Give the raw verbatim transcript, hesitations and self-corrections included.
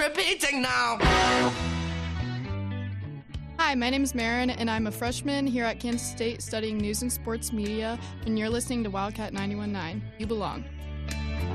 repeating now. Hi, my name is Marin, and I'm a freshman here at Kansas State studying news and sports media, and you're listening to Wildcat ninety-one point nine. You belong.